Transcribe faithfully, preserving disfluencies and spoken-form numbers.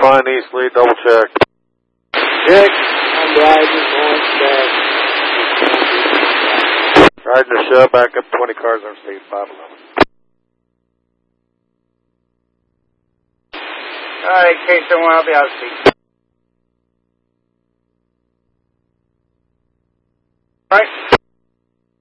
Fine, East Lead, double check. Check. I'm riding on back. Riding the shove, back up twenty cars on speed, five eleven. Alright, K seven one, I'll be out of speed. Alright.